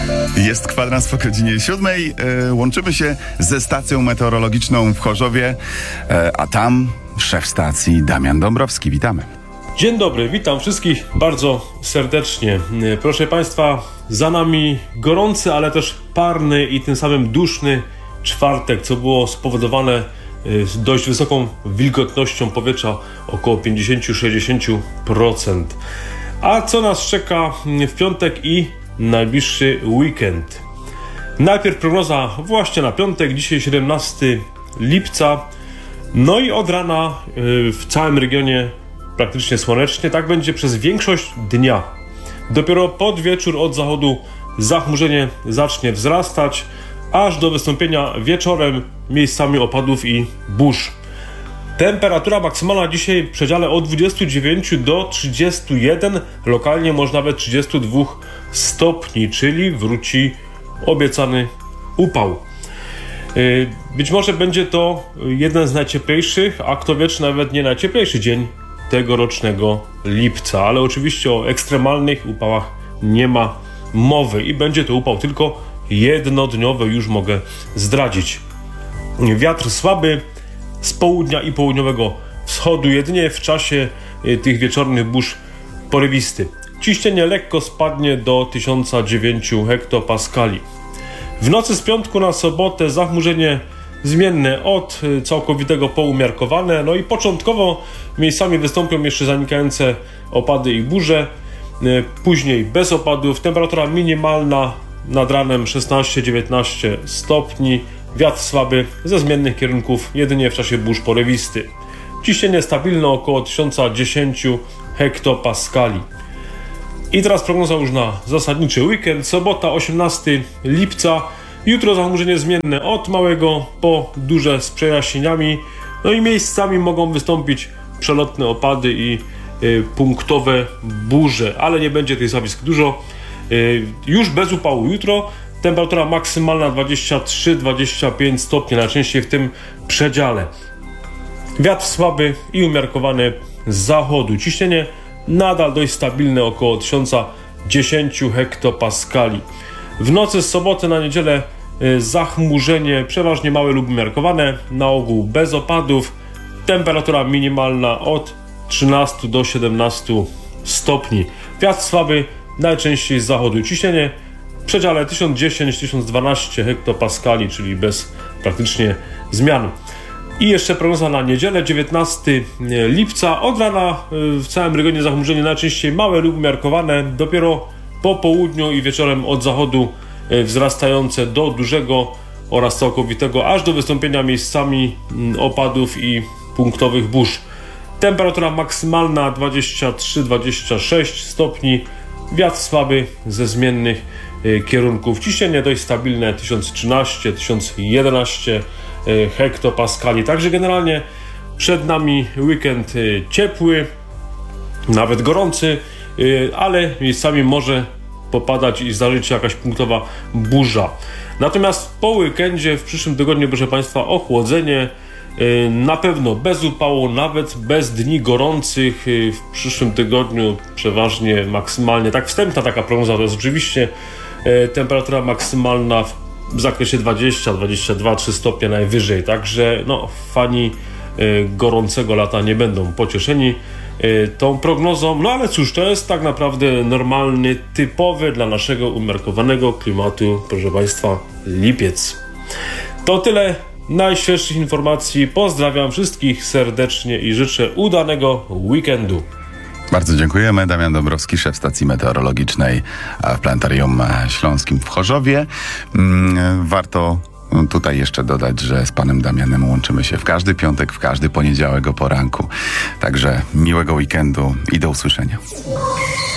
Jest kwadrans po godzinie 7. Łączymy się ze stacją meteorologiczną w Chorzowie, a tam szef stacji Damian Dąbrowski. Witamy. Dzień dobry, witam wszystkich bardzo serdecznie. Proszę Państwa, za nami gorący, ale też parny i tym samym duszny czwartek, co było spowodowane dość wysoką wilgotnością powietrza, około 50-60%. A co nas czeka w piątek i najbliższy weekend? Najpierw prognoza właśnie na piątek, dzisiaj 17 lipca. No i od rana w całym regionie praktycznie słonecznie. Tak będzie przez większość dnia. Dopiero pod wieczór od zachodu zachmurzenie zacznie wzrastać, aż do wystąpienia wieczorem miejscami opadów i burz. Temperatura maksymalna dzisiaj w przedziale od 29 do 31, lokalnie może nawet 32 stopni, czyli wróci obiecany upał. Być może będzie to jeden z najcieplejszych, a kto wie, czy nawet nie najcieplejszy dzień tegorocznego lipca, ale oczywiście o ekstremalnych upałach nie ma mowy i będzie to upał tylko jednodniowy, już mogę zdradzić. Wiatr słaby z południa i południowego wschodu, jedynie w czasie tych wieczornych burz porywisty. Ciśnienie lekko spadnie do 1009 hektopaskali. W nocy z piątku na sobotę zachmurzenie zmienne od całkowitego po umiarkowane, no i początkowo miejscami wystąpią jeszcze zanikające opady i burze, później bez opadów, temperatura minimalna nad ranem 16-19 stopni, wiatr słaby ze zmiennych kierunków, jedynie w czasie burz porywisty. Ciśnienie stabilne około 1010 hektopaskali. I teraz prognoza już na zasadniczy weekend, sobota 18 lipca, jutro zachmurzenie zmienne od małego po duże z przejaśnieniami, no i miejscami mogą wystąpić przelotne opady i punktowe burze, ale nie będzie tych zjawisk dużo. Już bez upału jutro, temperatura maksymalna 23-25 stopni, najczęściej w tym przedziale. Wiatr słaby i umiarkowany z zachodu, ciśnienie nadal dość stabilne, około 1010 hektopaskali. W nocy z soboty na niedzielę zachmurzenie przeważnie małe lub umiarkowane, na ogół bez opadów, temperatura minimalna od 13 do 17 stopni. Wiatr słaby, najczęściej z zachodu, ciśnienie w przedziale 1010-1012 hektopaskali, czyli bez praktycznie zmian. I jeszcze prognoza na niedzielę, 19 lipca. Od rana w całym regionie zachmurzenie najczęściej małe lub umiarkowane. Dopiero po południu i wieczorem od zachodu wzrastające do dużego oraz całkowitego, aż do wystąpienia miejscami opadów i punktowych burz. Temperatura maksymalna 23-26 stopni. Wiatr słaby ze zmiennych kierunków. Ciśnienie dość stabilne 1013-1011 hektopaskali. Także generalnie przed nami weekend ciepły, nawet gorący, ale miejscami może popadać i zdarzyć się jakaś punktowa burza. Natomiast po weekendzie w przyszłym tygodniu, proszę Państwa, ochłodzenie, na pewno bez upału, nawet bez dni gorących. W przyszłym tygodniu przeważnie maksymalnie, tak wstępna taka prognoza to jest oczywiście temperatura maksymalna w zakresie 20-22-3 stopnie najwyżej, także no, fani gorącego lata nie będą pocieszeni tą prognozą, no ale cóż, to jest tak naprawdę normalny, typowy dla naszego umiarkowanego klimatu, proszę Państwa, lipiec. To tyle najświeższych informacji, pozdrawiam wszystkich serdecznie i życzę udanego weekendu. Bardzo dziękujemy. Damian Dąbrowski, szef stacji meteorologicznej w Planetarium Śląskim w Chorzowie. Warto tutaj jeszcze dodać, że z panem Damianem łączymy się w każdy piątek, w każdy poniedziałek o poranku. Także miłego weekendu i do usłyszenia.